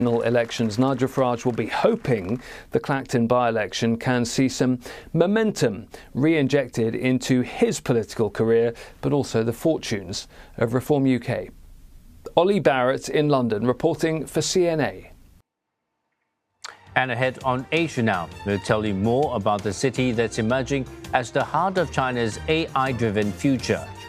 elections, Nigel Farage will be hoping the Clacton by-election can see some momentum re-injected into his political career, but also the fortunes of Reform UK. Ollie Barrett in London reporting for CNA. And ahead on Asia Now, we'll tell you more about the city that's emerging as the heart of China's AI-driven future.